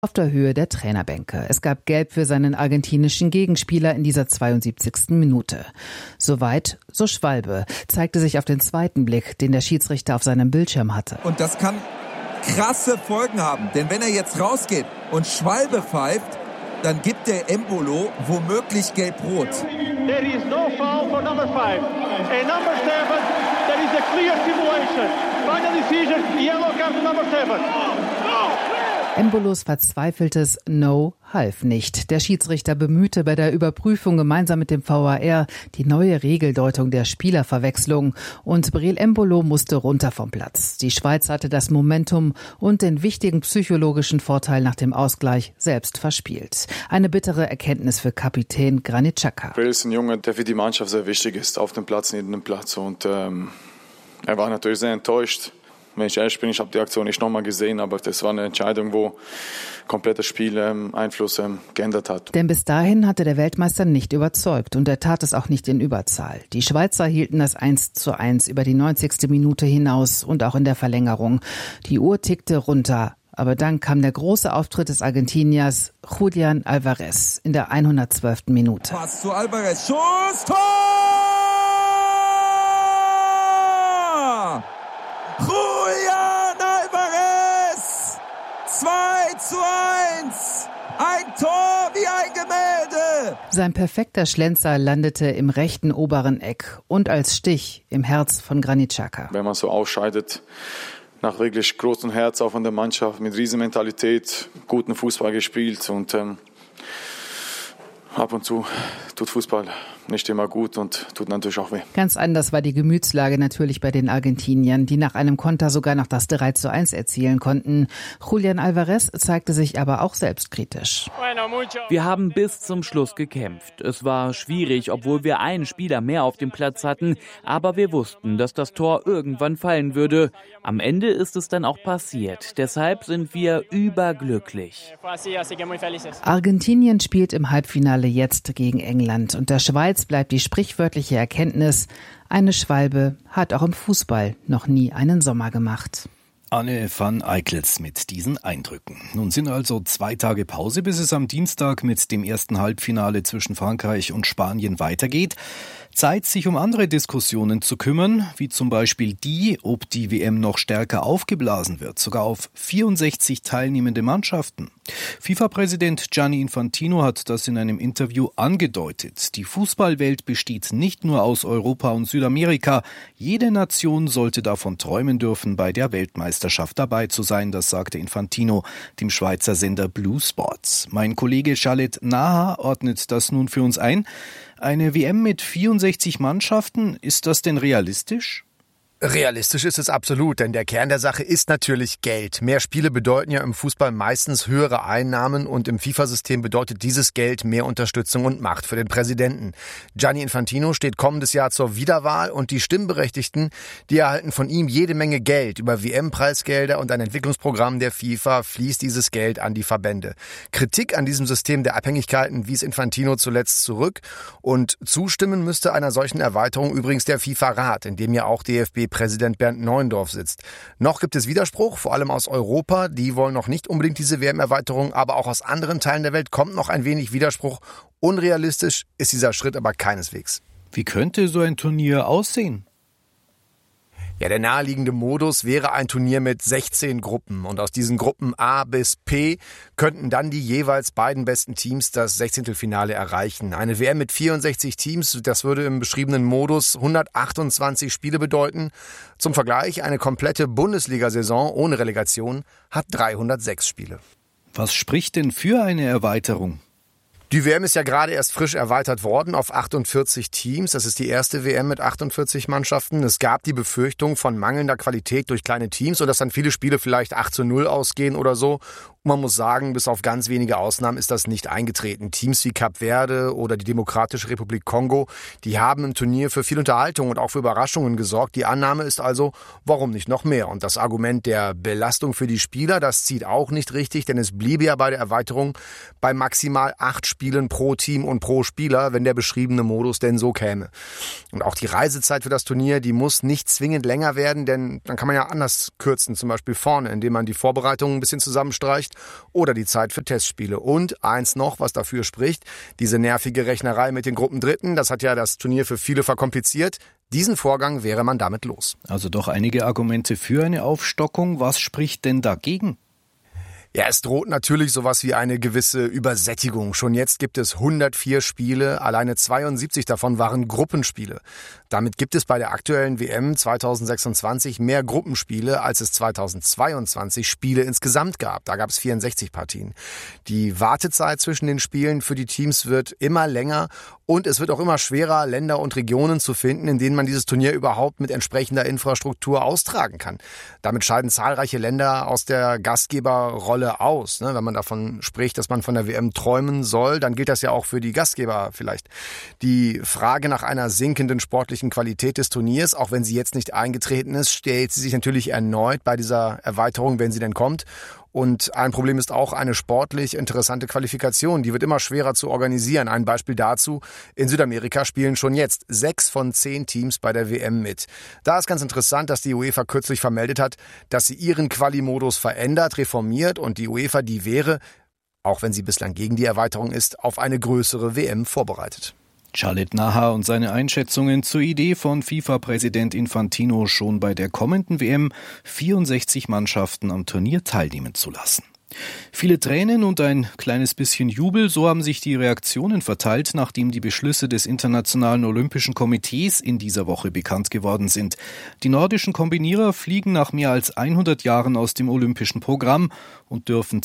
auf der Höhe der Trainerbänke. Es gab Gelb für seinen argentinischen Gegenspieler in dieser 72. Minute. Soweit, so Schwalbe, zeigte sich auf den zweiten Blick, den der Schiedsrichter auf seinem Bildschirm hatte. Und das kann krasse Folgen haben, denn wenn er jetzt rausgeht und Schwalbe pfeift, dann gibt der Embolo womöglich Gelb-Rot. There is no foul for number 5. And number 7, there is a clear simulation. Final decision, yellow card to number 7. Embolos verzweifeltes No half nicht. Der Schiedsrichter bemühte bei der Überprüfung gemeinsam mit dem VAR die neue Regeldeutung der Spielerverwechslung und Breel Embolo musste runter vom Platz. Die Schweiz hatte das Momentum und den wichtigen psychologischen Vorteil nach dem Ausgleich selbst verspielt. Eine bittere Erkenntnis für Kapitän Granit Xhaka. Breel ist ein Junge, der für die Mannschaft sehr wichtig ist, auf dem Platz, neben dem Platz, und er war natürlich sehr enttäuscht. Wenn ich ehrlich bin, ich habe die Aktion nicht nochmal gesehen, aber das war eine Entscheidung, wo komplett das Spiel Einfluss geändert hat. Denn bis dahin hatte der Weltmeister nicht überzeugt und er tat es auch nicht in Überzahl. Die Schweizer hielten das 1:1 über die 90. Minute hinaus und auch in der Verlängerung. Die Uhr tickte runter, aber dann kam der große Auftritt des Argentiniers Julián Álvarez in der 112. Minute. Pass zu Álvarez, Schuss, Tor! Julián Álvarez! 2:1! Ein Tor wie ein Gemälde! Sein perfekter Schlenzer landete im rechten oberen Eck und als Stich im Herz von Granit Xhaka. Wenn man so ausscheidet, nach wirklich großem Herz auch von der Mannschaft, mit Riesenmentalität, guten Fußball gespielt, und ab und zu tut Fußball nicht immer gut und tut natürlich auch weh. Ganz anders war die Gemütslage natürlich bei den Argentiniern, die nach einem Konter sogar noch das 3:1 erzielen konnten. Julián Álvarez zeigte sich aber auch selbstkritisch. Wir haben bis zum Schluss gekämpft. Es war schwierig, obwohl wir einen Spieler mehr auf dem Platz hatten, aber wir wussten, dass das Tor irgendwann fallen würde. Am Ende ist es dann auch passiert. Deshalb sind wir überglücklich. Argentinien spielt im Halbfinale jetzt gegen England und der Schweiz bleibt die sprichwörtliche Erkenntnis, eine Schwalbe hat auch im Fußball noch nie einen Sommer gemacht. Anne van Eickels mit diesen Eindrücken. Nun sind also 2 Tage Pause, bis es am Dienstag mit dem ersten Halbfinale zwischen Frankreich und Spanien weitergeht. Zeit, sich um andere Diskussionen zu kümmern, wie zum Beispiel die, ob die WM noch stärker aufgeblasen wird, sogar auf 64 teilnehmende Mannschaften. FIFA-Präsident Gianni Infantino hat das in einem Interview angedeutet. Die Fußballwelt besteht nicht nur aus Europa und Südamerika. Jede Nation sollte davon träumen dürfen, bei der Weltmeisterschaft dabei zu sein, das sagte Infantino dem Schweizer Sender Blue Sports. Mein Kollege Khaled Naha ordnet das nun für uns ein. Eine WM mit 64 Mannschaften, ist das denn realistisch? Realistisch ist es absolut, denn der Kern der Sache ist natürlich Geld. Mehr Spiele bedeuten ja im Fußball meistens höhere Einnahmen und im FIFA-System bedeutet dieses Geld mehr Unterstützung und Macht für den Präsidenten. Gianni Infantino steht kommendes Jahr zur Wiederwahl und die Stimmberechtigten, die erhalten von ihm jede Menge Geld. Über WM-Preisgelder und ein Entwicklungsprogramm der FIFA fließt dieses Geld an die Verbände. Kritik an diesem System der Abhängigkeiten wies Infantino zuletzt zurück und zustimmen müsste einer solchen Erweiterung übrigens der FIFA-Rat, in dem ja auch DFB-Präsident Bernd Neuendorf sitzt. Noch gibt es Widerspruch, vor allem aus Europa. Die wollen noch nicht unbedingt diese WM-Erweiterung, aber auch aus anderen Teilen der Welt kommt noch ein wenig Widerspruch. Unrealistisch ist dieser Schritt aber keineswegs. Wie könnte so ein Turnier aussehen? Ja, der naheliegende Modus wäre ein Turnier mit 16 Gruppen und aus diesen Gruppen A bis P könnten dann die jeweils beiden besten Teams das 16. Finale erreichen. Eine WM mit 64 Teams, das würde im beschriebenen Modus 128 Spiele bedeuten. Zum Vergleich, eine komplette Bundesliga-Saison ohne Relegation hat 306 Spiele. Was spricht denn für eine Erweiterung? Die WM ist ja gerade erst frisch erweitert worden auf 48 Teams. Das ist die erste WM mit 48 Mannschaften. Es gab die Befürchtung von mangelnder Qualität durch kleine Teams und dass dann viele Spiele vielleicht 8:0 ausgehen oder so. Und man muss sagen, bis auf ganz wenige Ausnahmen ist das nicht eingetreten. Teams wie Kap Verde oder die Demokratische Republik Kongo, die haben im Turnier für viel Unterhaltung und auch für Überraschungen gesorgt. Die Annahme ist also, warum nicht noch mehr? Und das Argument der Belastung für die Spieler, das zieht auch nicht richtig, denn es bliebe ja bei der Erweiterung bei maximal 8 Spielen pro Team und pro Spieler, wenn der beschriebene Modus denn so käme. Und auch die Reisezeit für das Turnier, die muss nicht zwingend länger werden, denn dann kann man ja anders kürzen, zum Beispiel vorne, indem man die Vorbereitungen ein bisschen zusammenstreicht. spricht, oder die Zeit für Testspiele. Und eins noch, was dafür spricht, diese nervige Rechnerei mit den Gruppendritten, das hat ja das Turnier für viele verkompliziert. Diesen Vorgang wäre man damit los. Also doch einige Argumente für eine Aufstockung. Was spricht denn dagegen? Ja, es droht natürlich sowas wie eine gewisse Übersättigung. Schon jetzt gibt es 104 Spiele, alleine 72 davon waren Gruppenspiele. Damit gibt es bei der aktuellen WM 2026 mehr Gruppenspiele, als es 2022 Spiele insgesamt gab. Da gab es 64 Partien. Die Wartezeit zwischen den Spielen für die Teams wird immer länger und es wird auch immer schwerer, Länder und Regionen zu finden, in denen man dieses Turnier überhaupt mit entsprechender Infrastruktur austragen kann. Damit scheiden zahlreiche Länder aus der Gastgeberrolle aus. Wenn man davon spricht, dass man von der WM träumen soll, dann gilt das ja auch für die Gastgeber vielleicht. Die Frage nach einer sinkenden sportlichen Qualität des Turniers, auch wenn sie jetzt nicht eingetreten ist, stellt sie sich natürlich erneut bei dieser Erweiterung, wenn sie denn kommt. Und ein Problem ist auch eine sportlich interessante Qualifikation. Die wird immer schwerer zu organisieren. Ein Beispiel dazu: In Südamerika spielen schon jetzt 6 von 10 Teams bei der WM mit. Da ist ganz interessant, dass die UEFA kürzlich vermeldet hat, dass sie ihren Quali-Modus verändert, reformiert und die UEFA, die wäre, auch wenn sie bislang gegen die Erweiterung ist, auf eine größere WM vorbereitet. Khaled Naher und seine Einschätzungen zur Idee von FIFA-Präsident Infantino, schon bei der kommenden WM 64 Mannschaften am Turnier teilnehmen zu lassen. Viele Tränen und ein kleines bisschen Jubel, so haben sich die Reaktionen verteilt, nachdem die Beschlüsse des Internationalen Olympischen Komitees in dieser Woche bekannt geworden sind. Die nordischen Kombinierer fliegen nach mehr als 100 Jahren aus dem olympischen Programm und dürfen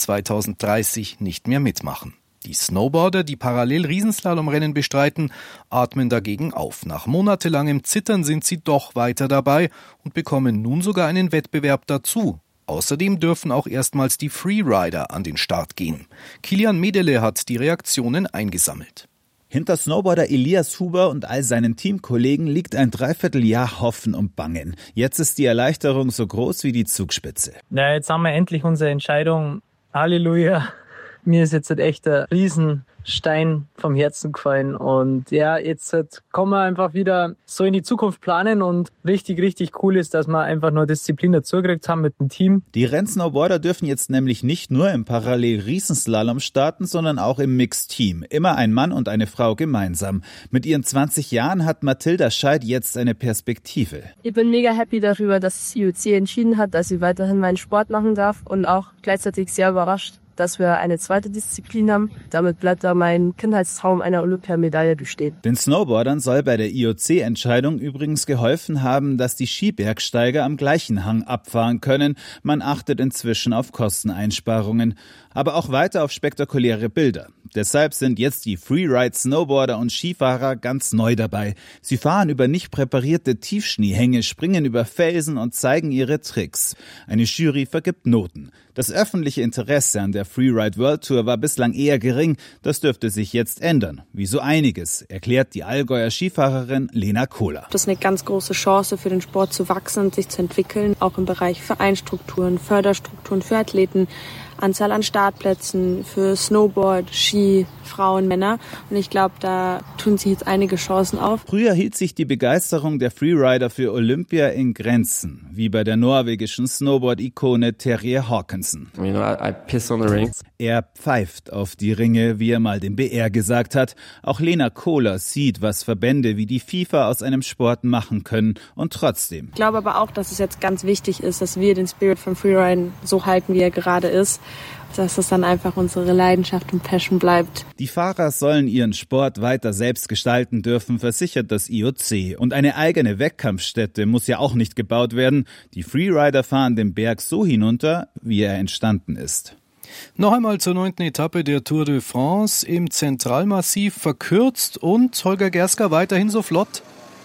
2030 nicht mehr mitmachen. Die Snowboarder, die parallel Riesenslalomrennen bestreiten, atmen dagegen auf. Nach monatelangem Zittern sind sie doch weiter dabei und bekommen nun sogar einen Wettbewerb dazu. Außerdem dürfen auch erstmals die Freerider an den Start gehen. Kilian Medele hat die Reaktionen eingesammelt. Hinter Snowboarder Elias Huber und all seinen Teamkollegen liegt ein Dreivierteljahr Hoffen und Bangen. Jetzt ist die Erleichterung so groß wie die Zugspitze. Na, jetzt haben wir endlich unsere Entscheidung. Halleluja. Mir ist jetzt echt ein Riesenstein vom Herzen gefallen. Und ja, jetzt kommen wir einfach wieder so in die Zukunft planen. Und richtig, richtig cool ist, dass wir einfach nur Disziplin dazugekriegt haben mit dem Team. Die Rennsnowboarder dürfen jetzt nämlich nicht nur im Parallel-Riesenslalom starten, sondern auch im Mixed-Team. Immer ein Mann und eine Frau gemeinsam. Mit ihren 20 Jahren hat Mathilda Scheid jetzt eine Perspektive. Ich bin mega happy darüber, dass das IOC entschieden hat, dass ich weiterhin meinen Sport machen darf. Und auch gleichzeitig sehr überrascht, dass wir eine zweite Disziplin haben. Damit bleibt da mein Kindheitstraum einer Olympiamedaille bestehen. Den Snowboardern soll bei der IOC-Entscheidung übrigens geholfen haben, dass die Skibergsteiger am gleichen Hang abfahren können. Man achtet inzwischen auf Kosteneinsparungen, aber auch weiter auf spektakuläre Bilder. Deshalb sind jetzt die Freeride-Snowboarder und Skifahrer ganz neu dabei. Sie fahren über nicht präparierte Tiefschneehänge, springen über Felsen und zeigen ihre Tricks. Eine Jury vergibt Noten. Das öffentliche Interesse an der Freeride World Tour war bislang eher gering. Das dürfte sich jetzt ändern. Wie so einiges, erklärt die Allgäuer Skifahrerin Lena Kohler. Das ist eine ganz große Chance für den Sport zu wachsen und sich zu entwickeln, auch im Bereich Vereinstrukturen, Förderstrukturen für Athleten, Anzahl an Startplätzen für Snowboard, Ski, Frauen, Männer. Und ich glaube, da tun sich jetzt einige Chancen auf. Früher hielt sich die Begeisterung der Freerider für Olympia in Grenzen, wie bei der norwegischen Snowboard-Ikone Terje Håkansson. I piss on the rings. Er pfeift auf die Ringe, wie er mal dem BR gesagt hat. Auch Lena Kohler sieht, was Verbände wie die FIFA aus einem Sport machen können. Und trotzdem. Ich glaube aber auch, dass es jetzt ganz wichtig ist, dass wir den Spirit vom Freeriden so halten, wie er gerade ist. Dass das dann einfach unsere Leidenschaft und Passion bleibt. Die Fahrer sollen ihren Sport weiter selbst gestalten dürfen, versichert das IOC. Und eine eigene Wettkampfstätte muss ja auch nicht gebaut werden. Die Freerider fahren den Berg so hinunter, wie er entstanden ist. Noch einmal zur 9. Etappe der Tour de France im Zentralmassiv, verkürzt und Holger Gerska weiterhin so flott.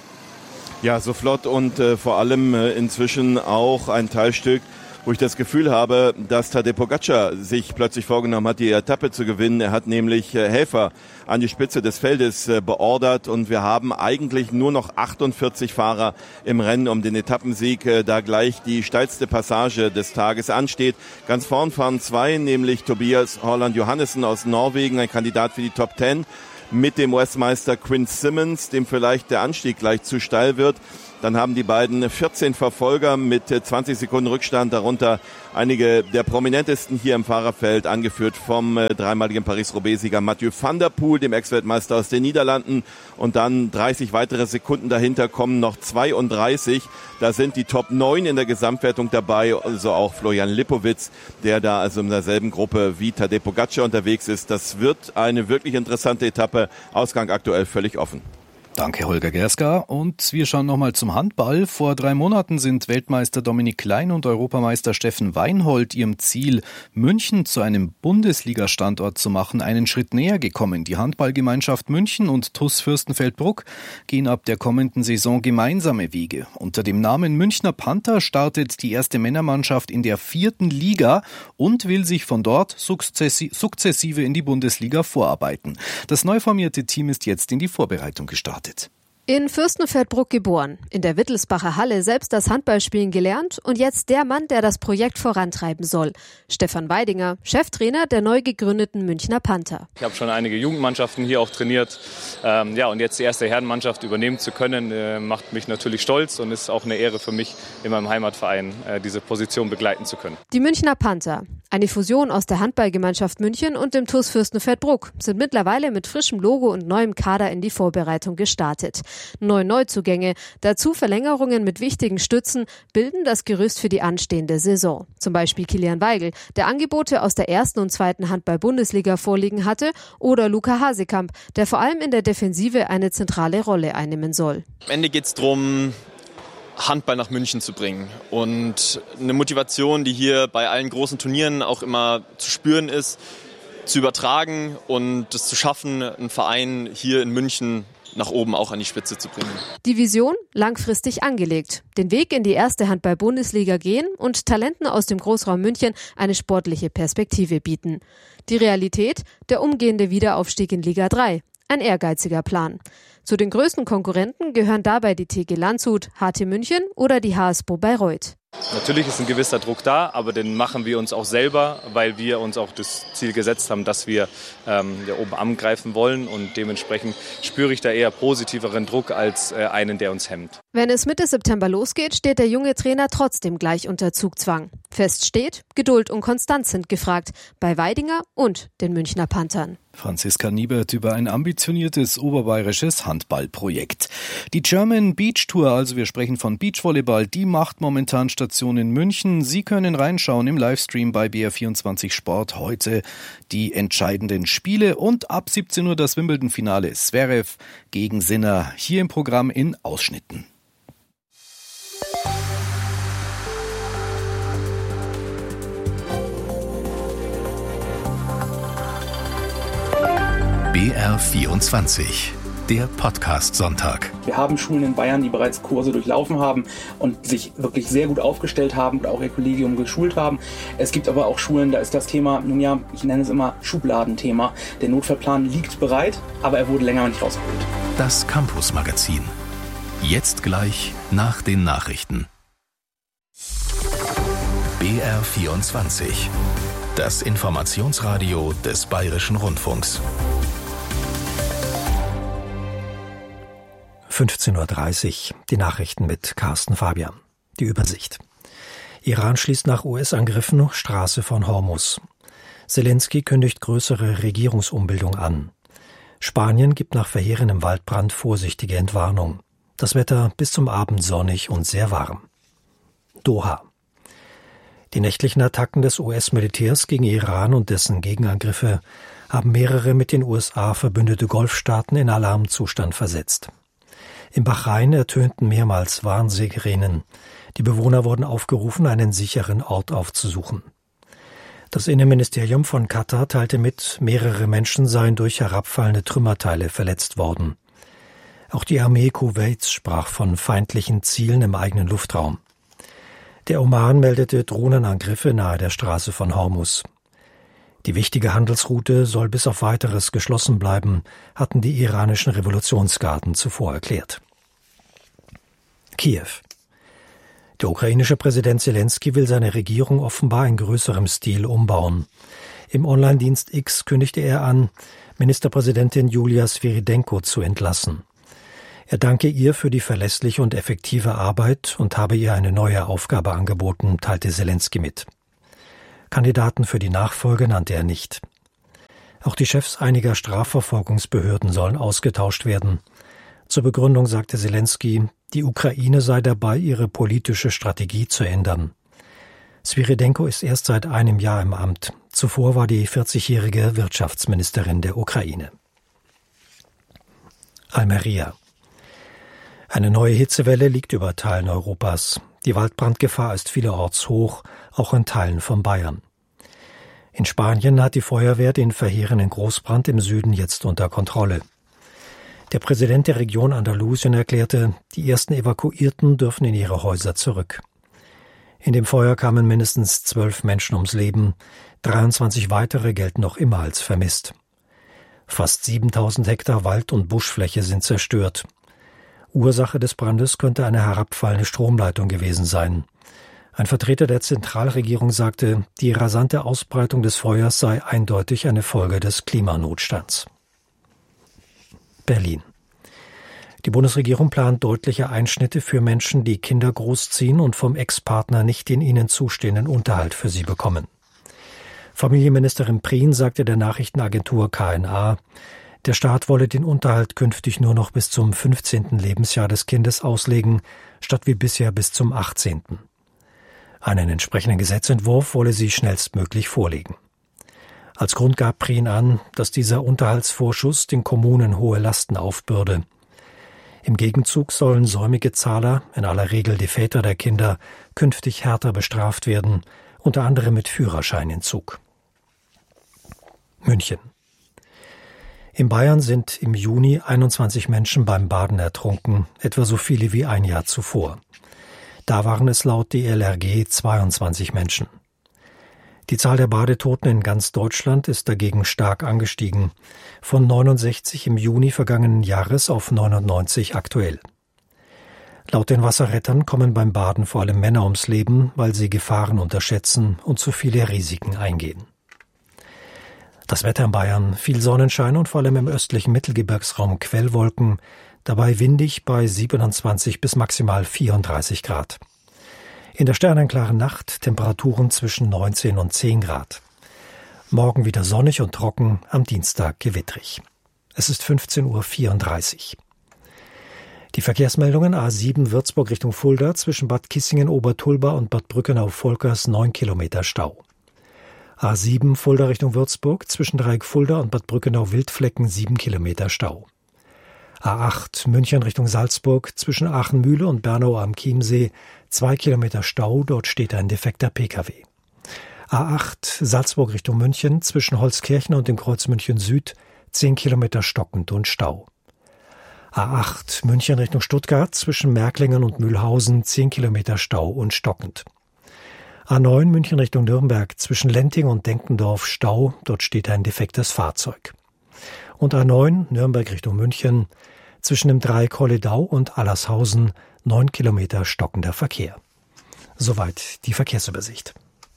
Ja, so flott und vor allem inzwischen auch ein Teilstück, wo ich das Gefühl habe, dass Tadej Pogačar sich plötzlich vorgenommen hat, die Etappe zu gewinnen. Er hat nämlich Helfer an die Spitze des Feldes beordert und wir haben eigentlich nur noch 48 Fahrer im Rennen um den Etappensieg, da gleich die steilste Passage des Tages ansteht. Ganz vorn fahren zwei, nämlich Tobias Holland Johannessen aus Norwegen, ein Kandidat für die Top 10, mit dem US-Meister Quinn Simmons, dem vielleicht der Anstieg gleich zu steil wird. Dann haben die beiden 14 Verfolger mit 20 Sekunden Rückstand, darunter einige der prominentesten hier im Fahrerfeld, angeführt vom dreimaligen Paris-Roubaix-Sieger Mathieu van der Poel, dem Ex-Weltmeister aus den Niederlanden. Und dann 30 weitere Sekunden dahinter kommen noch 32. Da sind die Top 9 in der Gesamtwertung dabei, also auch Florian Lipowitz, der da also in derselben Gruppe wie Tadej Pogačar unterwegs ist. Das wird eine wirklich interessante Etappe. Ausgang aktuell völlig offen. Danke, Holger Gerska. Und wir schauen nochmal zum Handball. Vor 3 Monaten sind Weltmeister Dominik Klein und Europameister Steffen Weinhold ihrem Ziel, München zu einem Bundesliga-Standort zu machen, einen Schritt näher gekommen. Die Handballgemeinschaft München und TuS Fürstenfeldbruck gehen ab der kommenden Saison gemeinsame Wege. Unter dem Namen Münchner Panther startet die erste Männermannschaft in der 4. Liga und will sich von dort sukzessive in die Bundesliga vorarbeiten. Das neu formierte Team ist jetzt in die Vorbereitung gestartet. In Fürstenfeldbruck geboren, in der Wittelsbacher Halle selbst das Handballspielen gelernt und jetzt der Mann, der das Projekt vorantreiben soll. Stefan Weidinger, Cheftrainer der neu gegründeten Münchner Panther. Ich habe schon einige Jugendmannschaften hier auch trainiert. Und jetzt die erste Herrenmannschaft übernehmen zu können, macht mich natürlich stolz und ist auch eine Ehre für mich, in meinem Heimatverein diese Position begleiten zu können. Die Münchner Panther, eine Fusion aus der Handballgemeinschaft München und dem TuS Fürstenfeldbruck, sind mittlerweile mit frischem Logo und neuem Kader in die Vorbereitung gestartet. 9 Neuzugänge, dazu Verlängerungen mit wichtigen Stützen, bilden das Gerüst für die anstehende Saison. Zum Beispiel Kilian Weigl, der Angebote aus der 1. und 2. Handball-Bundesliga vorliegen hatte, oder Luca Hasekamp, der vor allem in der Defensive eine zentrale Rolle einnehmen soll. Am Ende geht es darum, Handball nach München zu bringen. Und eine Motivation, die hier bei allen großen Turnieren auch immer zu spüren ist, zu übertragen und es zu schaffen, einen Verein hier in München nach oben auch an die Spitze zu bringen. Die Vision langfristig angelegt. Den Weg in die erste Handball-Bundesliga gehen und Talenten aus dem Großraum München eine sportliche Perspektive bieten. Die Realität, der umgehende Wiederaufstieg in Liga 3. Ein ehrgeiziger Plan. Zu den größten Konkurrenten gehören dabei die TG Landshut, HT München oder die HSBO Bayreuth. Natürlich ist ein gewisser Druck da, aber den machen wir uns auch selber, weil wir uns auch das Ziel gesetzt haben, dass wir oben angreifen wollen, und dementsprechend spüre ich da eher positiveren Druck als einen, der uns hemmt. Wenn es Mitte September losgeht, steht der junge Trainer trotzdem gleich unter Zugzwang. Fest steht, Geduld und Konstanz sind gefragt, bei Weidinger und den Münchner Panthern. Franziska Niebert über ein ambitioniertes oberbayerisches Handballprojekt. Die German Beach Tour, also wir sprechen von Beachvolleyball, die macht momentan Station in München. Sie können reinschauen im Livestream bei BR24 Sport heute die entscheidenden Spiele und ab 17 Uhr das Wimbledon-Finale Zverev gegen Sinner. Hier im Programm in Ausschnitten. BR24, der Podcast-Sonntag. Wir haben Schulen in Bayern, die bereits Kurse durchlaufen haben und sich wirklich sehr gut aufgestellt haben und auch ihr Kollegium geschult haben. Es gibt aber auch Schulen, da ist das Thema, nun ja, ich nenne es immer Schubladenthema. Der Notfallplan liegt bereit, aber er wurde länger nicht rausgeholt. Das Campus-Magazin. Jetzt gleich nach den Nachrichten. BR24, das Informationsradio des Bayerischen Rundfunks. 15:30 Uhr, die Nachrichten mit Carsten Fabian. Die Übersicht. Iran schließt nach US-Angriffen Straße von Hormuz. Zelensky kündigt größere Regierungsumbildung an. Spanien gibt nach verheerendem Waldbrand vorsichtige Entwarnung. Das Wetter bis zum Abend sonnig und sehr warm. Doha. Die nächtlichen Attacken des US-Militärs gegen Iran und dessen Gegenangriffe haben mehrere mit den USA verbündete Golfstaaten in Alarmzustand versetzt. Im Bahrain ertönten mehrmals Warnsirenen. Die Bewohner wurden aufgerufen, einen sicheren Ort aufzusuchen. Das Innenministerium von Katar teilte mit, mehrere Menschen seien durch herabfallende Trümmerteile verletzt worden. Auch die Armee Kuwaits sprach von feindlichen Zielen im eigenen Luftraum. Der Oman meldete Drohnenangriffe nahe der Straße von Hormuz. Die wichtige Handelsroute soll bis auf Weiteres geschlossen bleiben, hatten die iranischen Revolutionsgarden zuvor erklärt. Kiew. Der ukrainische Präsident Zelensky will seine Regierung offenbar in größerem Stil umbauen. Im Online-Dienst X kündigte er an, Ministerpräsidentin Julia Sviridenko zu entlassen. Er danke ihr für die verlässliche und effektive Arbeit und habe ihr eine neue Aufgabe angeboten, teilte Zelensky mit. Kandidaten für die Nachfolge nannte er nicht. Auch die Chefs einiger Strafverfolgungsbehörden sollen ausgetauscht werden. Zur Begründung sagte Zelensky, die Ukraine sei dabei, ihre politische Strategie zu ändern. Sviridенko ist erst seit einem Jahr im Amt. Zuvor war die 40-jährige Wirtschaftsministerin der Ukraine. Almería. Eine neue Hitzewelle liegt über Teilen Europas. Die Waldbrandgefahr ist vielerorts hoch, auch in Teilen von Bayern. In Spanien hat die Feuerwehr den verheerenden Großbrand im Süden jetzt unter Kontrolle. Der Präsident der Region Andalusien erklärte, die ersten Evakuierten dürfen in ihre Häuser zurück. In dem Feuer kamen mindestens 12 Menschen ums Leben, 23 weitere gelten noch immer als vermisst. Fast 7000 Hektar Wald- und Buschfläche sind zerstört. Ursache des Brandes könnte eine herabfallende Stromleitung gewesen sein. Ein Vertreter der Zentralregierung sagte, die rasante Ausbreitung des Feuers sei eindeutig eine Folge des Klimanotstands. Berlin. Die Bundesregierung plant deutliche Einschnitte für Menschen, die Kinder großziehen und vom Ex-Partner nicht den ihnen zustehenden Unterhalt für sie bekommen. Familienministerin Prien sagte der Nachrichtenagentur KNA, der Staat wolle den Unterhalt künftig nur noch bis zum 15. Lebensjahr des Kindes auslegen, statt wie bisher bis zum 18. Einen entsprechenden Gesetzentwurf wolle sie schnellstmöglich vorlegen. Als Grund gab Prien an, dass dieser Unterhaltsvorschuss den Kommunen hohe Lasten aufbürde. Im Gegenzug sollen säumige Zahler, in aller Regel die Väter der Kinder, künftig härter bestraft werden, unter anderem mit Führerscheinentzug. München. In Bayern sind im Juni 21 Menschen beim Baden ertrunken, etwa so viele wie ein Jahr zuvor. Da waren es laut DLRG 22 Menschen. Die Zahl der Badetoten in ganz Deutschland ist dagegen stark angestiegen, von 69 im Juni vergangenen Jahres auf 99 aktuell. Laut den Wasserrettern kommen beim Baden vor allem Männer ums Leben, weil sie Gefahren unterschätzen und zu viele Risiken eingehen. Das Wetter in Bayern, viel Sonnenschein und vor allem im östlichen Mittelgebirgsraum Quellwolken, dabei windig bei 27 bis maximal 34 Grad. In der sternenklaren Nacht Temperaturen zwischen 19 und 10 Grad. Morgen wieder sonnig und trocken, am Dienstag gewittrig. Es ist 15:34 Uhr. Die Verkehrsmeldungen: A7 Würzburg Richtung Fulda zwischen Bad Kissingen-Obertulba und Bad Brückenau-Volkers 9 Kilometer Stau. A7 Fulda Richtung Würzburg zwischen Dreieck Fulda und Bad Brückenau-Wildflecken 7 Kilometer Stau. A8 München Richtung Salzburg zwischen Aachen-Mühle und Bernau am Chiemsee 2 Kilometer Stau, dort steht ein defekter Pkw. A8 Salzburg Richtung München zwischen Holzkirchen und dem Kreuz München Süd 10 Kilometer stockend und Stau. A8 München Richtung Stuttgart zwischen Märklingen und Mühlhausen 10 Kilometer Stau und stockend. A9 München Richtung Nürnberg zwischen Lenting und Denkendorf Stau, dort steht ein defektes Fahrzeug. Und A9 Nürnberg Richtung München zwischen dem Dreieck Holledau und Allershausen 9 Kilometer stockender Verkehr. Soweit die Verkehrsübersicht.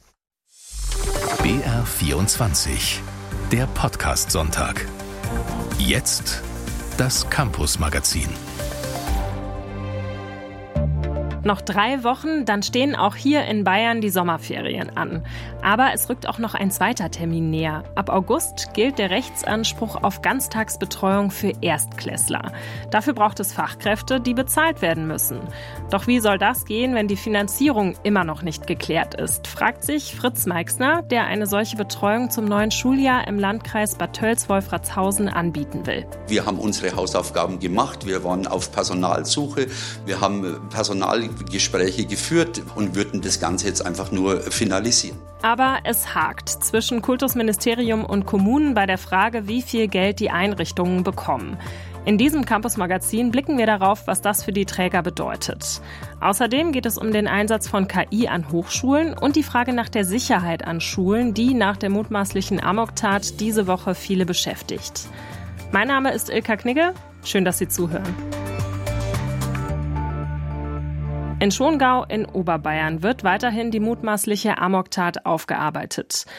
BR24, der Podcast-Sonntag. Jetzt das Campus-Magazin. Noch 3 Wochen, dann stehen auch hier in Bayern die Sommerferien an. Aber es rückt auch noch ein zweiter Termin näher. Ab August gilt der Rechtsanspruch auf Ganztagsbetreuung für Erstklässler. Dafür braucht es Fachkräfte, die bezahlt werden müssen. Doch wie soll das gehen, wenn die Finanzierung immer noch nicht geklärt ist, fragt sich Fritz Meixner, der eine solche Betreuung zum neuen Schuljahr im Landkreis Bad Tölz-Wolfratshausen anbieten will. Wir haben unsere Hausaufgaben gemacht, wir waren auf Personalsuche, wir haben Personalgespräche geführt und würden das Ganze jetzt einfach nur finalisieren. Aber es hakt zwischen Kultusministerium und Kommunen bei der Frage, wie viel Geld die Einrichtungen bekommen. In diesem Campus-Magazin blicken wir darauf, was das für die Träger bedeutet. Außerdem geht es um den Einsatz von KI an Hochschulen und die Frage nach der Sicherheit an Schulen, die nach der mutmaßlichen Amoktat diese Woche viele beschäftigt. Mein Name ist Ilka Knigge. Schön, dass Sie zuhören. In Schongau in Oberbayern wird weiterhin die mutmaßliche Amoktat aufgearbeitet.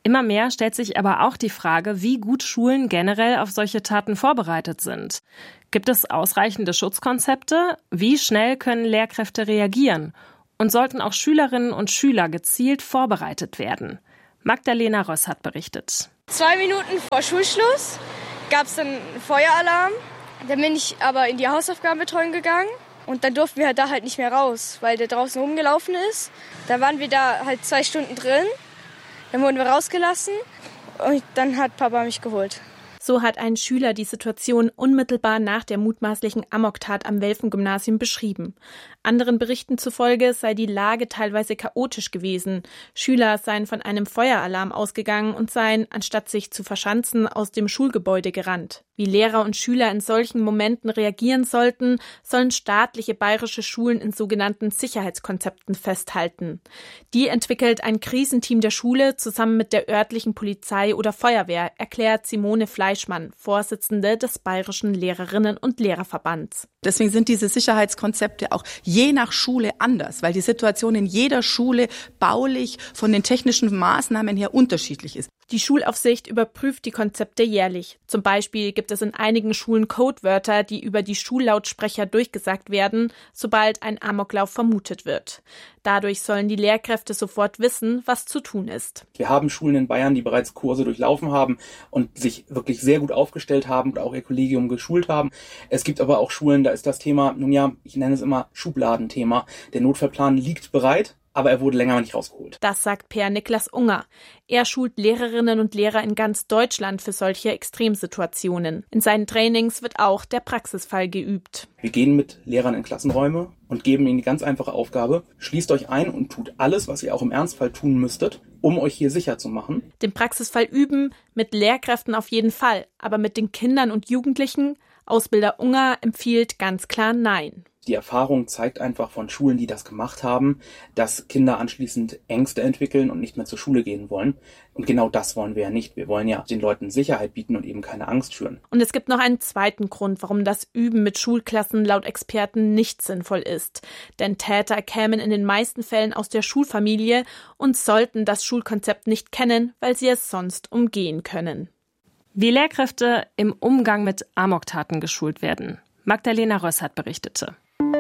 Immer mehr stellt sich aber auch die Frage, wie gut Schulen generell auf solche Taten vorbereitet sind. Gibt es ausreichende Schutzkonzepte? Wie schnell können Lehrkräfte reagieren? Und sollten auch Schülerinnen und Schüler gezielt vorbereitet werden? Magdalena Röss hat berichtet. 2 Minuten vor Schulschluss gab es dann einen Feueralarm. Dann bin ich aber in die Hausaufgabenbetreuung gegangen. Und dann durften wir da halt nicht mehr raus, weil der draußen rumgelaufen ist. Da waren wir da halt 2 Stunden drin. Dann wurden wir rausgelassen und dann hat Papa mich geholt. So hat ein Schüler die Situation unmittelbar nach der mutmaßlichen Amoktat am Welfen-Gymnasium beschrieben. Anderen Berichten zufolge sei die Lage teilweise chaotisch gewesen. Schüler seien von einem Feueralarm ausgegangen und seien, anstatt sich zu verschanzen, aus dem Schulgebäude gerannt. Wie Lehrer und Schüler in solchen Momenten reagieren sollten, sollen staatliche bayerische Schulen in sogenannten Sicherheitskonzepten festhalten. Die entwickelt ein Krisenteam der Schule zusammen mit der örtlichen Polizei oder Feuerwehr, erklärt Simone Fleischmann, Vorsitzende des Bayerischen Lehrerinnen- und Lehrerverbands. Deswegen sind diese Sicherheitskonzepte auch je nach Schule anders, weil die Situation in jeder Schule baulich von den technischen Maßnahmen her unterschiedlich ist. Die Schulaufsicht überprüft die Konzepte jährlich. Zum Beispiel gibt es in einigen Schulen Codewörter, die über die Schullautsprecher durchgesagt werden, sobald ein Amoklauf vermutet wird. Dadurch sollen die Lehrkräfte sofort wissen, was zu tun ist. Wir haben Schulen in Bayern, die bereits Kurse durchlaufen haben und sich wirklich sehr gut aufgestellt haben und auch ihr Kollegium geschult haben. Es gibt aber auch Schulen, da ist das Thema, ich nenne es immer Schubladenthema. Der Notfallplan liegt bereit, aber er wurde länger nicht rausgeholt. Das sagt Per Niklas Unger. Er schult Lehrerinnen und Lehrer in ganz Deutschland für solche Extremsituationen. In seinen Trainings wird auch der Praxisfall geübt. Wir gehen mit Lehrern in Klassenräume und geben ihnen die ganz einfache Aufgabe: Schließt euch ein und tut alles, was ihr auch im Ernstfall tun müsstet, um euch hier sicher zu machen. Den Praxisfall üben, mit Lehrkräften auf jeden Fall, aber mit den Kindern und Jugendlichen? Ausbilder Unger empfiehlt ganz klar Nein. Die Erfahrung zeigt einfach von Schulen, die das gemacht haben, dass Kinder anschließend Ängste entwickeln und nicht mehr zur Schule gehen wollen. Und genau das wollen wir ja nicht. Wir wollen ja den Leuten Sicherheit bieten und eben keine Angst schüren. Und es gibt noch einen zweiten Grund, warum das Üben mit Schulklassen laut Experten nicht sinnvoll ist. Denn Täter kämen in den meisten Fällen aus der Schulfamilie und sollten das Schulkonzept nicht kennen, weil sie es sonst umgehen können. Wie Lehrkräfte im Umgang mit Amoktaten geschult werden. Magdalena Röss hat berichtete.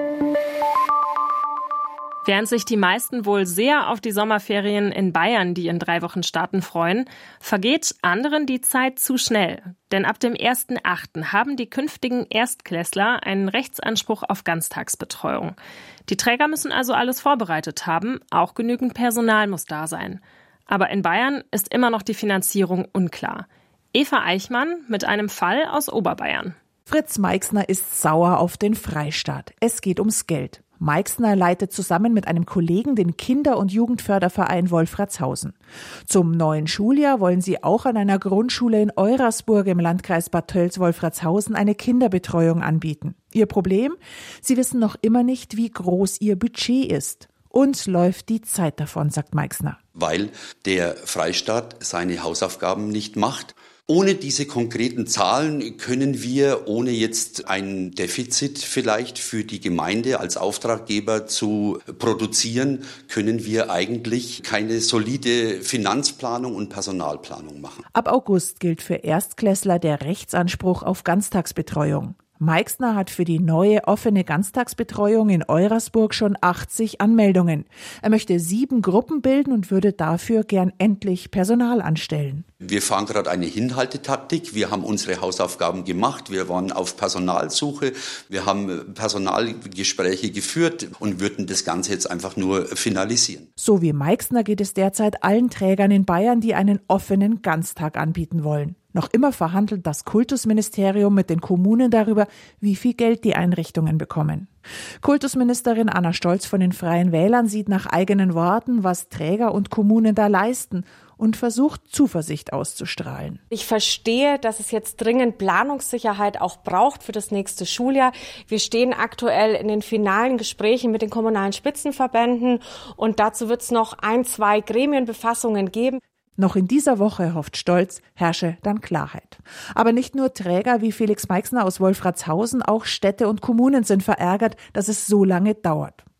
Während sich die meisten wohl sehr auf die Sommerferien in Bayern, die in 3 Wochen starten, freuen, vergeht anderen die Zeit zu schnell. Denn ab dem 1.8. haben die künftigen Erstklässler einen Rechtsanspruch auf Ganztagsbetreuung. Die Träger müssen also alles vorbereitet haben, auch genügend Personal muss da sein. Aber in Bayern ist immer noch die Finanzierung unklar. Eva Eichmann mit einem Fall aus Oberbayern. Fritz Meixner ist sauer auf den Freistaat. Es geht ums Geld. Meixner leitet zusammen mit einem Kollegen den Kinder- und Jugendförderverein Wolfratshausen. Zum neuen Schuljahr wollen sie auch an einer Grundschule in Eurasburg im Landkreis Bad Tölz-Wolfratshausen eine Kinderbetreuung anbieten. Ihr Problem? Sie wissen noch immer nicht, wie groß ihr Budget ist. Uns läuft die Zeit davon, sagt Meixner. Weil der Freistaat seine Hausaufgaben nicht macht. Ohne diese konkreten Zahlen können wir, ohne jetzt ein Defizit vielleicht für die Gemeinde als Auftraggeber zu produzieren, können wir eigentlich keine solide Finanzplanung und Personalplanung machen. Ab August gilt für Erstklässler der Rechtsanspruch auf Ganztagsbetreuung. Meixner hat für die neue offene Ganztagsbetreuung in Eurasburg schon 80 Anmeldungen. Er möchte 7 Gruppen bilden und würde dafür gern endlich Personal anstellen. Wir fahren gerade eine Hinhaltetaktik. Wir haben unsere Hausaufgaben gemacht. Wir waren auf Personalsuche. Wir haben Personalgespräche geführt und würden das Ganze jetzt einfach nur finalisieren. So wie Meixner geht es derzeit allen Trägern in Bayern, die einen offenen Ganztag anbieten wollen. Noch immer verhandelt das Kultusministerium mit den Kommunen darüber, wie viel Geld die Einrichtungen bekommen. Kultusministerin Anna Stolz von den Freien Wählern sieht nach eigenen Worten, was Träger und Kommunen da leisten und versucht, Zuversicht auszustrahlen. Ich verstehe, dass es jetzt dringend Planungssicherheit auch braucht für das nächste Schuljahr. Wir stehen aktuell in den finalen Gesprächen mit den kommunalen Spitzenverbänden und dazu wird es noch 1, 2 Gremienbefassungen geben. Noch in dieser Woche, hofft Stolz, herrsche dann Klarheit. Aber nicht nur Träger wie Felix Meixner aus Wolfratshausen, auch Städte und Kommunen sind verärgert, dass es so lange dauert.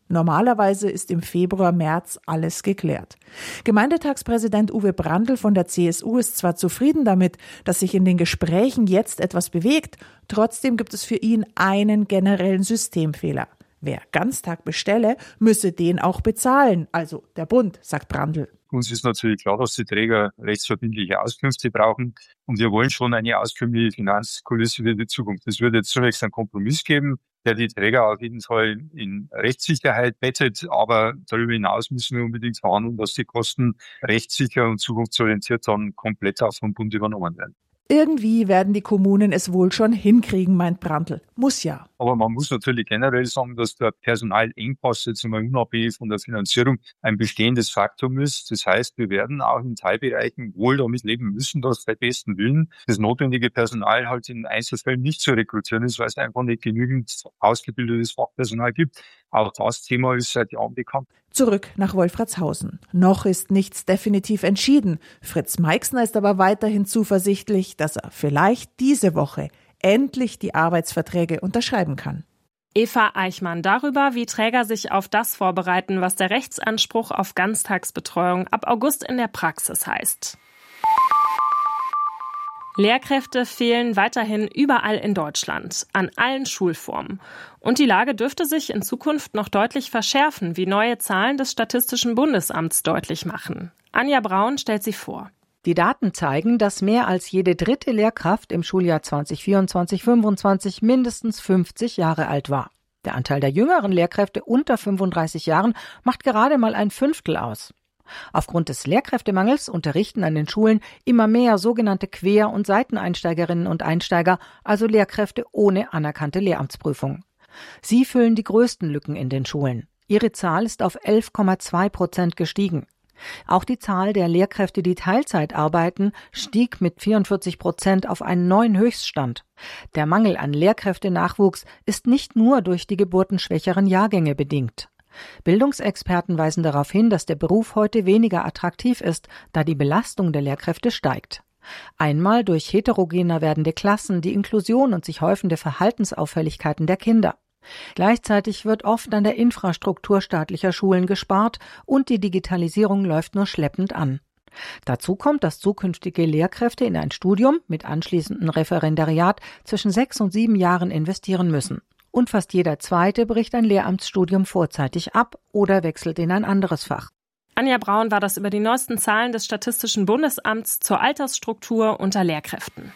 Normalerweise ist im Februar, März alles geklärt. Gemeindetagspräsident Uwe Brandl von der CSU ist zwar zufrieden damit, dass sich in den Gesprächen jetzt etwas bewegt, trotzdem gibt es für ihn einen generellen Systemfehler. Wer Ganztag bestelle, müsse den auch bezahlen, also der Bund, sagt Brandl. Uns ist natürlich klar, dass die Träger rechtsverbindliche Auskünfte brauchen und wir wollen schon eine auskömmliche Finanzkulisse für die Zukunft. Es wird jetzt zunächst einen Kompromiss geben, der die Träger auf jeden Fall in Rechtssicherheit bettet, aber darüber hinaus müssen wir unbedingt verhandeln, dass die Kosten rechtssicher und zukunftsorientiert dann komplett auch vom Bund übernommen werden. Irgendwie werden die Kommunen es wohl schon hinkriegen, meint Brandl. Muss ja. Aber man muss natürlich generell sagen, dass der Personalengpass jetzt einmal unabhängig von der Finanzierung ein bestehendes Faktum ist. Das heißt, wir werden auch in Teilbereichen wohl damit leben müssen, dass bei bestem Willen das notwendige Personal halt in Einzelfällen nicht zu rekrutieren ist, weil es einfach nicht genügend ausgebildetes Fachpersonal gibt. Auch das Thema ist seit Jahren bekannt. Zurück nach Wolfratshausen. Noch ist nichts definitiv entschieden. Fritz Meixner ist aber weiterhin zuversichtlich, dass er vielleicht diese Woche endlich die Arbeitsverträge unterschreiben kann. Eva Eichmann darüber, wie Träger sich auf das vorbereiten, was der Rechtsanspruch auf Ganztagsbetreuung ab August in der Praxis heißt. Lehrkräfte fehlen weiterhin überall in Deutschland, an allen Schulformen. Und die Lage dürfte sich in Zukunft noch deutlich verschärfen, wie neue Zahlen des Statistischen Bundesamts deutlich machen. Anja Braun stellt sie vor. Die Daten zeigen, dass mehr als jede dritte Lehrkraft im Schuljahr 2024/25 mindestens 50 Jahre alt war. Der Anteil der jüngeren Lehrkräfte unter 35 Jahren macht gerade mal ein Fünftel aus. Aufgrund des Lehrkräftemangels unterrichten an den Schulen immer mehr sogenannte Quer- und Seiteneinsteigerinnen und Einsteiger, also Lehrkräfte ohne anerkannte Lehramtsprüfung. Sie füllen die größten Lücken in den Schulen. Ihre Zahl ist auf 11,2% gestiegen. Auch die Zahl der Lehrkräfte, die Teilzeit arbeiten, stieg mit 44% auf einen neuen Höchststand. Der Mangel an Lehrkräftenachwuchs ist nicht nur durch die geburtenschwächeren Jahrgänge bedingt. Bildungsexperten weisen darauf hin, dass der Beruf heute weniger attraktiv ist, da die Belastung der Lehrkräfte steigt. Einmal durch heterogener werdende Klassen, die Inklusion und sich häufende Verhaltensauffälligkeiten der Kinder. Gleichzeitig wird oft an der Infrastruktur staatlicher Schulen gespart und die Digitalisierung läuft nur schleppend an. Dazu kommt, dass zukünftige Lehrkräfte in ein Studium mit anschließendem Referendariat zwischen 6 und 7 Jahren investieren müssen. Und fast jeder Zweite bricht ein Lehramtsstudium vorzeitig ab oder wechselt in ein anderes Fach. Anja Braun war das über die neuesten Zahlen des Statistischen Bundesamts zur Altersstruktur unter Lehrkräften.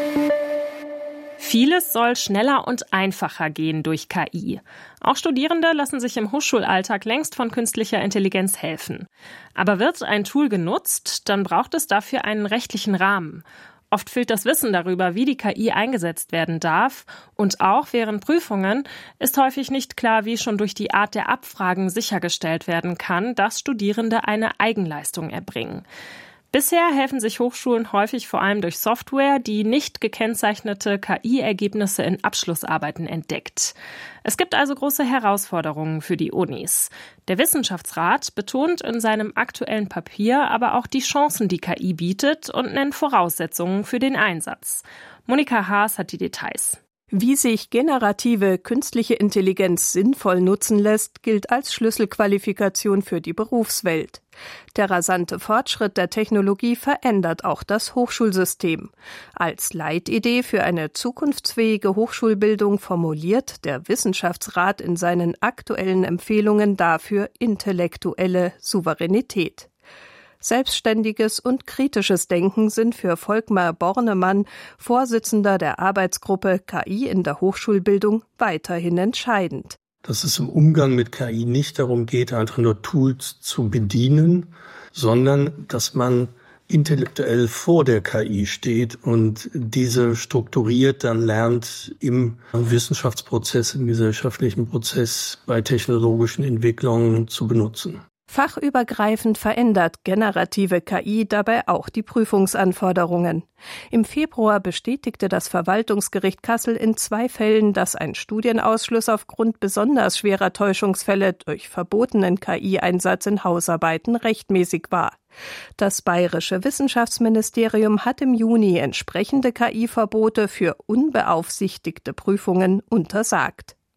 Vieles soll schneller und einfacher gehen durch KI. Auch Studierende lassen sich im Hochschulalltag längst von künstlicher Intelligenz helfen. Aber wird ein Tool genutzt, dann braucht es dafür einen rechtlichen Rahmen. Oft fehlt das Wissen darüber, wie die KI eingesetzt werden darf. Und auch während Prüfungen ist häufig nicht klar, wie schon durch die Art der Abfragen sichergestellt werden kann, dass Studierende eine Eigenleistung erbringen. Bisher helfen sich Hochschulen häufig vor allem durch Software, die nicht gekennzeichnete KI-Ergebnisse in Abschlussarbeiten entdeckt. Es gibt also große Herausforderungen für die Unis. Der Wissenschaftsrat betont in seinem aktuellen Papier aber auch die Chancen, die KI bietet und nennt Voraussetzungen für den Einsatz. Monika Haas hat die Details. Wie sich generative künstliche Intelligenz sinnvoll nutzen lässt, gilt als Schlüsselqualifikation für die Berufswelt. Der rasante Fortschritt der Technologie verändert auch das Hochschulsystem. Als Leitidee für eine zukunftsfähige Hochschulbildung formuliert der Wissenschaftsrat in seinen aktuellen Empfehlungen dafür intellektuelle Souveränität. Selbstständiges und kritisches Denken sind für Volkmar Bornemann, Vorsitzender der Arbeitsgruppe KI in der Hochschulbildung, weiterhin entscheidend. Dass es im Umgang mit KI nicht darum geht, einfach nur Tools zu bedienen, sondern dass man intellektuell vor der KI steht und diese strukturiert dann lernt im Wissenschaftsprozess, im gesellschaftlichen Prozess, bei technologischen Entwicklungen zu benutzen. Fachübergreifend verändert generative KI dabei auch die Prüfungsanforderungen. Im Februar bestätigte das Verwaltungsgericht Kassel in 2 Fällen, dass ein Studienausschluss aufgrund besonders schwerer Täuschungsfälle durch verbotenen KI-Einsatz in Hausarbeiten rechtmäßig war. Das Bayerische Wissenschaftsministerium hat im Juni entsprechende KI-Verbote für unbeaufsichtigte Prüfungen untersagt.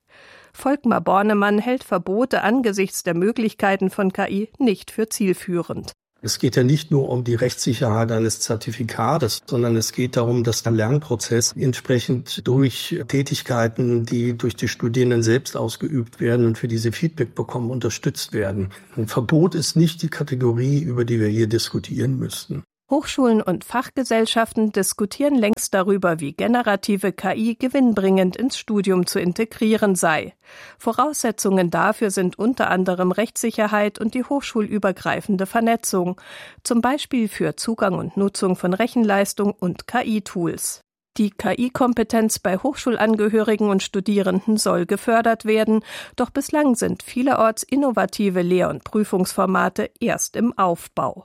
Volkmar Bornemann hält Verbote angesichts der Möglichkeiten von KI nicht für zielführend. Es geht ja nicht nur um die Rechtssicherheit eines Zertifikates, sondern es geht darum, dass der Lernprozess entsprechend durch Tätigkeiten, die durch die Studierenden selbst ausgeübt werden und für diese Feedback bekommen, unterstützt werden. Ein Verbot ist nicht die Kategorie, über die wir hier diskutieren müssten. Hochschulen und Fachgesellschaften diskutieren längst darüber, wie generative KI gewinnbringend ins Studium zu integrieren sei. Voraussetzungen dafür sind unter anderem Rechtssicherheit und die hochschulübergreifende Vernetzung, zum Beispiel für Zugang und Nutzung von Rechenleistung und KI-Tools. Die KI-Kompetenz bei Hochschulangehörigen und Studierenden soll gefördert werden, doch bislang sind vielerorts innovative Lehr- und Prüfungsformate erst im Aufbau.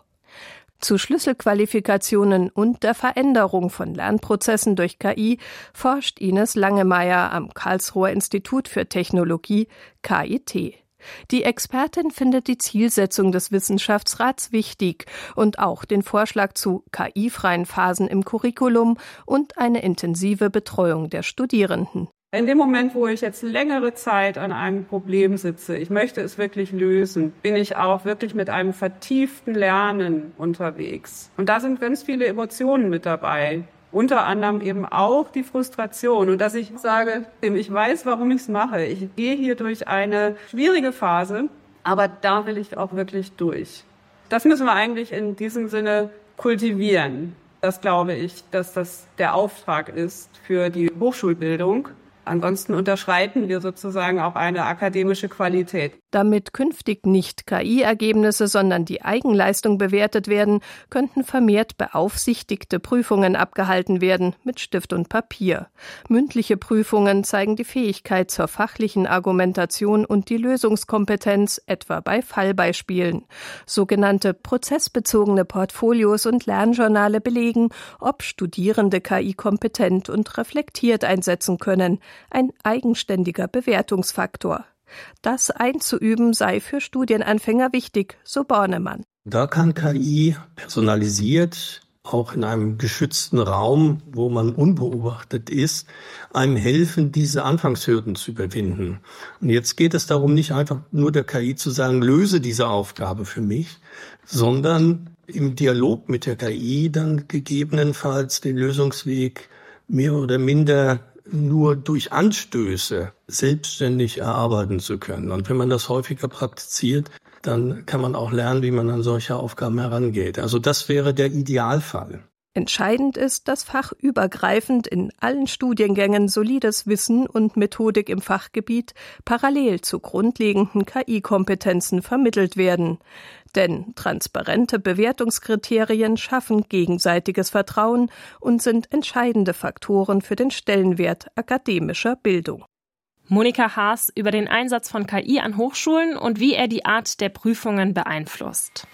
Zu Schlüsselqualifikationen und der Veränderung von Lernprozessen durch KI forscht Ines Langemeier am Karlsruher Institut für Technologie KIT. Die Expertin findet die Zielsetzung des Wissenschaftsrats wichtig und auch den Vorschlag zu KI-freien Phasen im Curriculum und eine intensive Betreuung der Studierenden. In dem Moment, wo ich jetzt längere Zeit an einem Problem sitze, ich möchte es wirklich lösen, bin ich auch wirklich mit einem vertieften Lernen unterwegs. Und da sind ganz viele Emotionen mit dabei. Unter anderem eben auch die Frustration und dass ich sage, ich weiß, warum ich es mache. Ich gehe hier durch eine schwierige Phase, aber da will ich auch wirklich durch. Das müssen wir eigentlich in diesem Sinne kultivieren. Das glaube ich, dass das der Auftrag ist für die Hochschulbildung. Ansonsten unterschreiten wir sozusagen auch eine akademische Qualität. Damit künftig nicht KI-Ergebnisse, sondern die Eigenleistung bewertet werden, könnten vermehrt beaufsichtigte Prüfungen abgehalten werden mit Stift und Papier. Mündliche Prüfungen zeigen die Fähigkeit zur fachlichen Argumentation und die Lösungskompetenz, etwa bei Fallbeispielen. Sogenannte prozessbezogene Portfolios und Lernjournale belegen, ob Studierende KI kompetent und reflektiert einsetzen können. Ein eigenständiger Bewertungsfaktor. Das einzuüben sei für Studienanfänger wichtig, so Bornemann. Da kann KI personalisiert, auch in einem geschützten Raum, wo man unbeobachtet ist, einem helfen, diese Anfangshürden zu überwinden. Und jetzt geht es darum, nicht einfach nur der KI zu sagen, löse diese Aufgabe für mich, sondern im Dialog mit der KI dann gegebenenfalls den Lösungsweg mehr oder minder nur durch Anstöße selbstständig erarbeiten zu können. Und wenn man das häufiger praktiziert, dann kann man auch lernen, wie man an solche Aufgaben herangeht. Also das wäre der Idealfall. Entscheidend ist, dass fachübergreifend in allen Studiengängen solides Wissen und Methodik im Fachgebiet parallel zu grundlegenden KI-Kompetenzen vermittelt werden. Denn transparente Bewertungskriterien schaffen gegenseitiges Vertrauen und sind entscheidende Faktoren für den Stellenwert akademischer Bildung. Monika Haas über den Einsatz von KI an Hochschulen und wie er die Art der Prüfungen beeinflusst.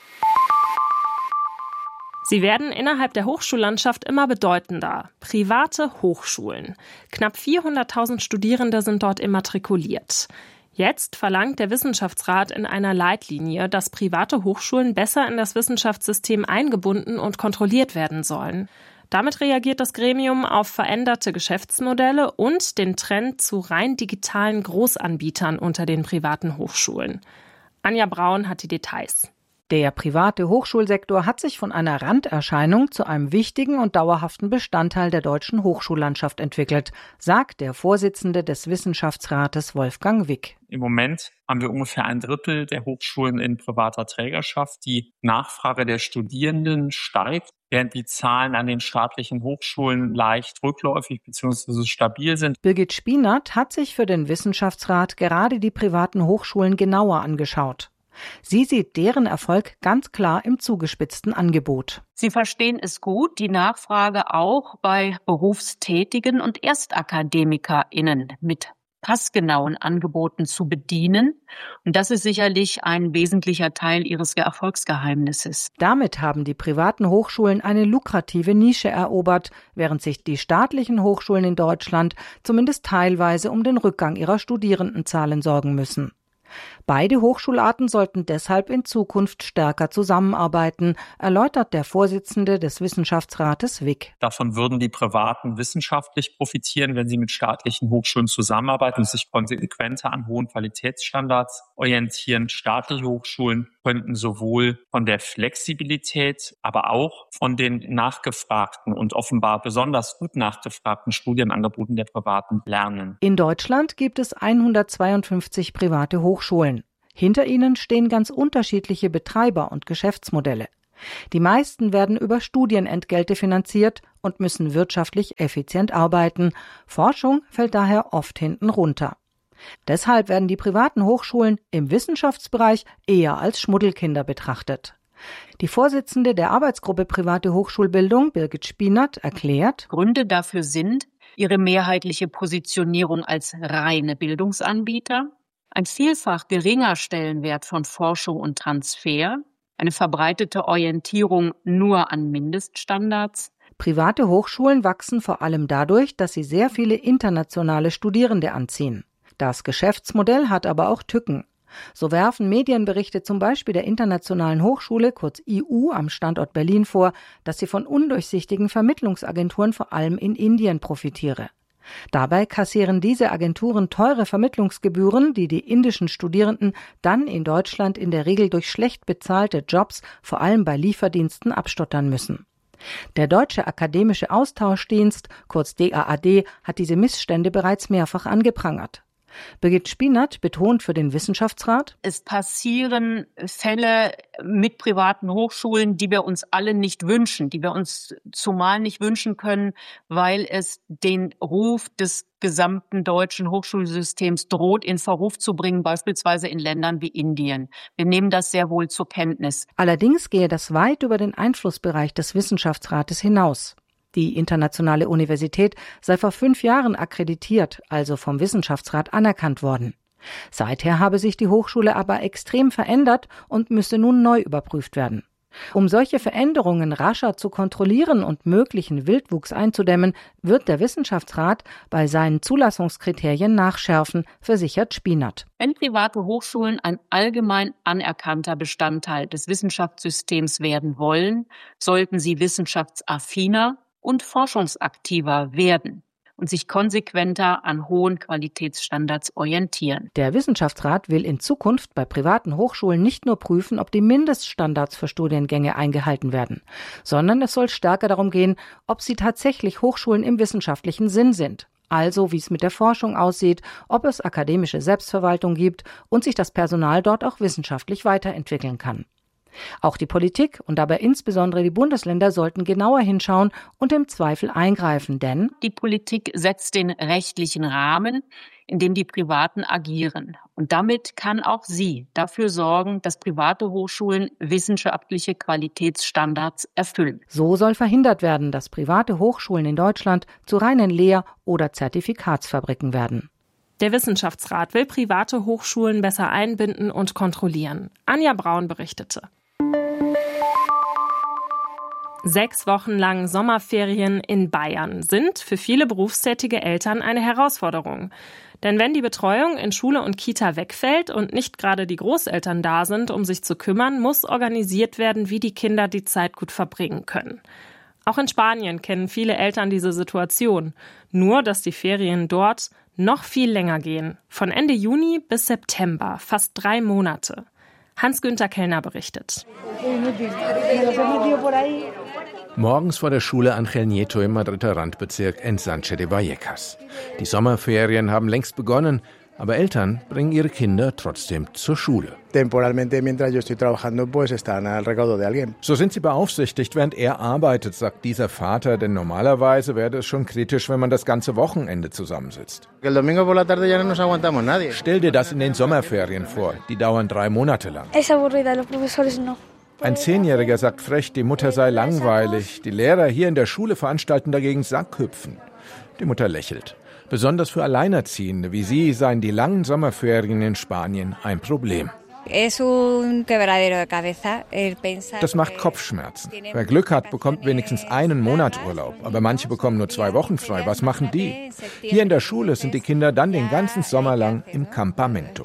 Sie werden innerhalb der Hochschullandschaft immer bedeutender. Private Hochschulen. Knapp 400.000 Studierende sind dort immatrikuliert. Jetzt verlangt der Wissenschaftsrat in einer Leitlinie, dass private Hochschulen besser in das Wissenschaftssystem eingebunden und kontrolliert werden sollen. Damit reagiert das Gremium auf veränderte Geschäftsmodelle und den Trend zu rein digitalen Großanbietern unter den privaten Hochschulen. Anja Braun hat die Details. Der private Hochschulsektor hat sich von einer Randerscheinung zu einem wichtigen und dauerhaften Bestandteil der deutschen Hochschullandschaft entwickelt, sagt der Vorsitzende des Wissenschaftsrates Wolfgang Wick. Im Moment haben wir ungefähr 1/3 der Hochschulen in privater Trägerschaft. Die Nachfrage der Studierenden steigt, während die Zahlen an den staatlichen Hochschulen leicht rückläufig bzw. stabil sind. Birgit Spienert hat sich für den Wissenschaftsrat gerade die privaten Hochschulen genauer angeschaut. Sie sieht deren Erfolg ganz klar im zugespitzten Angebot. Sie verstehen es gut, die Nachfrage auch bei Berufstätigen und ErstakademikerInnen mit passgenauen Angeboten zu bedienen. Und das ist sicherlich ein wesentlicher Teil ihres Erfolgsgeheimnisses. Damit haben die privaten Hochschulen eine lukrative Nische erobert, während sich die staatlichen Hochschulen in Deutschland zumindest teilweise um den Rückgang ihrer Studierendenzahlen sorgen müssen. Beide Hochschularten sollten deshalb in Zukunft stärker zusammenarbeiten, erläutert der Vorsitzende des Wissenschaftsrates WIC. Davon würden die Privaten wissenschaftlich profitieren, wenn sie mit staatlichen Hochschulen zusammenarbeiten und sich konsequenter an hohen Qualitätsstandards orientieren. Staatliche Hochschulen könnten sowohl von der Flexibilität, aber auch von den nachgefragten und offenbar besonders gut nachgefragten Studienangeboten der Privaten lernen. In Deutschland gibt es 152 private Hochschulen. Hinter ihnen stehen ganz unterschiedliche Betreiber und Geschäftsmodelle. Die meisten werden über Studienentgelte finanziert und müssen wirtschaftlich effizient arbeiten. Forschung fällt daher oft hinten runter. Deshalb werden die privaten Hochschulen im Wissenschaftsbereich eher als Schmuddelkinder betrachtet. Die Vorsitzende der Arbeitsgruppe Private Hochschulbildung, Birgit Spienert, erklärt: Gründe dafür sind ihre mehrheitliche Positionierung als reine Bildungsanbieter, ein vielfach geringer Stellenwert von Forschung und Transfer, eine verbreitete Orientierung nur an Mindeststandards. Private Hochschulen wachsen vor allem dadurch, dass sie sehr viele internationale Studierende anziehen. Das Geschäftsmodell hat aber auch Tücken. So werfen Medienberichte zum Beispiel der Internationalen Hochschule, kurz IU, am Standort Berlin vor, dass sie von undurchsichtigen Vermittlungsagenturen vor allem in Indien profitiere. Dabei kassieren diese Agenturen teure Vermittlungsgebühren, die die indischen Studierenden dann in Deutschland in der Regel durch schlecht bezahlte Jobs, vor allem bei Lieferdiensten, abstottern müssen. Der Deutsche Akademische Austauschdienst, kurz DAAD, hat diese Missstände bereits mehrfach angeprangert. Birgit Spienert betont für den Wissenschaftsrat: Es passieren Fälle mit privaten Hochschulen, die wir uns alle nicht wünschen, die wir uns zumal nicht wünschen können, weil es den Ruf des gesamten deutschen Hochschulsystems droht, in Verruf zu bringen, beispielsweise in Ländern wie Indien. Wir nehmen das sehr wohl zur Kenntnis. Allerdings gehe das weit über den Einflussbereich des Wissenschaftsrates hinaus. Die internationale Universität sei vor 5 Jahren akkreditiert, also vom Wissenschaftsrat anerkannt worden. Seither habe sich die Hochschule aber extrem verändert und müsse nun neu überprüft werden. Um solche Veränderungen rascher zu kontrollieren und möglichen Wildwuchs einzudämmen, wird der Wissenschaftsrat bei seinen Zulassungskriterien nachschärfen, versichert Spienert. Wenn private Hochschulen ein allgemein anerkannter Bestandteil des Wissenschaftssystems werden wollen, sollten sie wissenschaftsaffiner und forschungsaktiver werden und sich konsequenter an hohen Qualitätsstandards orientieren. Der Wissenschaftsrat will in Zukunft bei privaten Hochschulen nicht nur prüfen, ob die Mindeststandards für Studiengänge eingehalten werden, sondern es soll stärker darum gehen, ob sie tatsächlich Hochschulen im wissenschaftlichen Sinn sind. Also wie es mit der Forschung aussieht, ob es akademische Selbstverwaltung gibt und sich das Personal dort auch wissenschaftlich weiterentwickeln kann. Auch die Politik und dabei insbesondere die Bundesländer sollten genauer hinschauen und im Zweifel eingreifen, denn die Politik setzt den rechtlichen Rahmen, in dem die Privaten agieren. Und damit kann auch sie dafür sorgen, dass private Hochschulen wissenschaftliche Qualitätsstandards erfüllen. So soll verhindert werden, dass private Hochschulen in Deutschland zu reinen Lehr- oder Zertifikatsfabriken werden. Der Wissenschaftsrat will private Hochschulen besser einbinden und kontrollieren. Anja Braun berichtete. 6 Wochen lang Sommerferien in Bayern sind für viele berufstätige Eltern eine Herausforderung. Denn wenn die Betreuung in Schule und Kita wegfällt und nicht gerade die Großeltern da sind, um sich zu kümmern, muss organisiert werden, wie die Kinder die Zeit gut verbringen können. Auch in Spanien kennen viele Eltern diese Situation. Nur, dass die Ferien dort noch viel länger gehen. Von Ende Juni bis September, fast 3 Monate. Hans-Günther Kellner berichtet. Morgens vor der Schule Angel Nieto im Madrider Randbezirk Ensanche de Vallecas. Die Sommerferien haben längst begonnen, aber Eltern bringen ihre Kinder trotzdem zur Schule. So sind sie beaufsichtigt, während er arbeitet, sagt dieser Vater, denn normalerweise wäre es schon kritisch, wenn man das ganze Wochenende zusammensitzt. Stell dir das in den Sommerferien vor, die dauern 3 Monate lang. Ein 10-Jähriger sagt frech, die Mutter sei langweilig. Die Lehrer hier in der Schule veranstalten dagegen Sackhüpfen. Die Mutter lächelt. Besonders für Alleinerziehende wie sie seien die langen Sommerferien in Spanien ein Problem. Das macht Kopfschmerzen. Wer Glück hat, bekommt wenigstens einen Monat Urlaub. Aber manche bekommen nur 2 Wochen frei. Was machen die? Hier in der Schule sind die Kinder dann den ganzen Sommer lang im Campamento.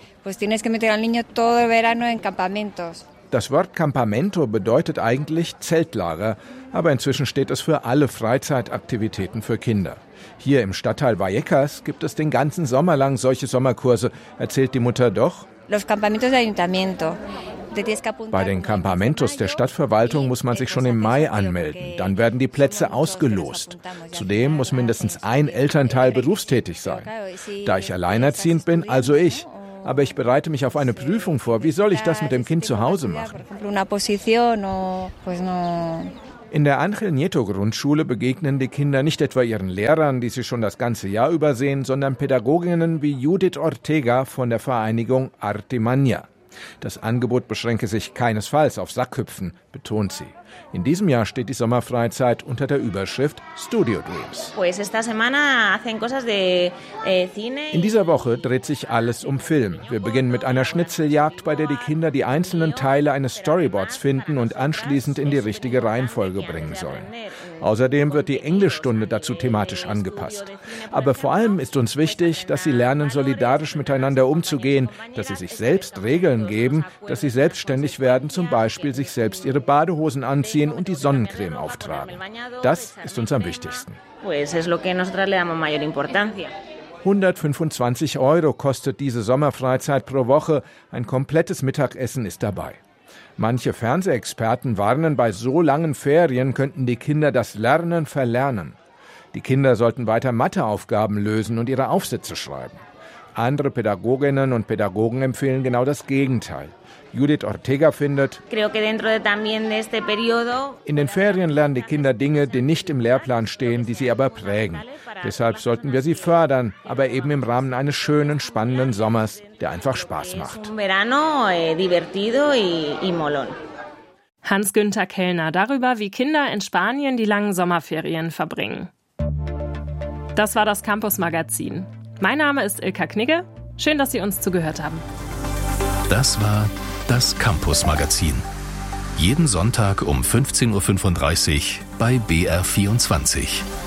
Das Wort Campamento bedeutet eigentlich Zeltlager, aber inzwischen steht es für alle Freizeitaktivitäten für Kinder. Hier im Stadtteil Vallecas gibt es den ganzen Sommer lang solche Sommerkurse, erzählt die Mutter doch. Bei den Campamentos der Stadtverwaltung muss man sich schon im Mai anmelden. Dann werden die Plätze ausgelost. Zudem muss mindestens ein Elternteil berufstätig sein. Da ich alleinerziehend bin, also ich. Aber ich bereite mich auf eine Prüfung vor. Wie soll ich das mit dem Kind zu Hause machen? In der Ángel Nieto Grundschule begegnen die Kinder nicht etwa ihren Lehrern, die sie schon das ganze Jahr übersehen, sondern Pädagoginnen wie Judith Ortega von der Vereinigung Arte Maña. Das Angebot beschränke sich keinesfalls auf Sackhüpfen, betont sie. In diesem Jahr steht die Sommerfreizeit unter der Überschrift Studio Dreams. In dieser Woche dreht sich alles um Film. Wir beginnen mit einer Schnitzeljagd, bei der die Kinder die einzelnen Teile eines Storyboards finden und anschließend in die richtige Reihenfolge bringen sollen. Außerdem wird die Englischstunde dazu thematisch angepasst. Aber vor allem ist uns wichtig, dass sie lernen, solidarisch miteinander umzugehen, dass sie sich selbst Regeln geben, dass sie selbstständig werden, zum Beispiel sich selbst ihre Badehosen anziehen und die Sonnencreme auftragen. Das ist uns am wichtigsten. 125 € kostet diese Sommerfreizeit pro Woche. Ein komplettes Mittagessen ist dabei. Manche Fernsehexperten warnen, bei so langen Ferien könnten die Kinder das Lernen verlernen. Die Kinder sollten weiter Matheaufgaben lösen und ihre Aufsätze schreiben. Andere Pädagoginnen und Pädagogen empfehlen genau das Gegenteil. Judith Ortega findet, in den Ferien lernen die Kinder Dinge, die nicht im Lehrplan stehen, die sie aber prägen. Deshalb sollten wir sie fördern, aber eben im Rahmen eines schönen, spannenden Sommers, der einfach Spaß macht. Hans-Günther Kellner darüber, wie Kinder in Spanien die langen Sommerferien verbringen. Das war das Campus-Magazin. Mein Name ist Ilka Knigge. Schön, dass Sie uns zugehört haben. Das war das Campus-Magazin. Jeden Sonntag um 15:35 Uhr bei BR24.